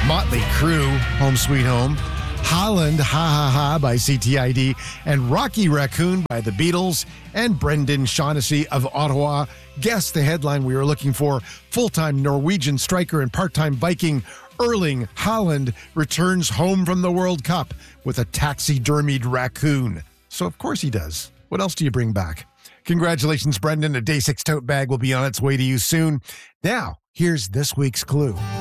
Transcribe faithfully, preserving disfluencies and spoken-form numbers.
Motley Crue, Home Sweet Home. Holland, Ha Ha Ha by C T I D. And Rocky Raccoon by the Beatles. And Brendan Shaughnessy of Ottawa. Guess the headline we were looking for. Full-time Norwegian striker and part-time Viking Erling Haaland returns home from the World Cup with a taxidermied raccoon. So of course he does. What else do you bring back? Congratulations, Brendan. A Day six tote bag will be on its way to you soon. Now, here's this week's clue.